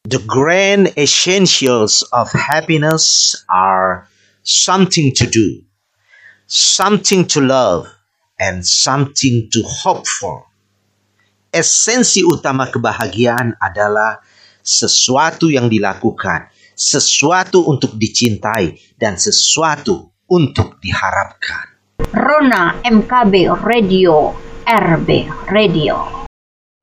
The grand essentials of happiness are something to do, something to love, and something to hope for. Esensi utama kebahagiaan adalah sesuatu yang dilakukan, sesuatu untuk dicintai, dan sesuatu untuk diharapkan. Rona MKB Radio, RB Radio.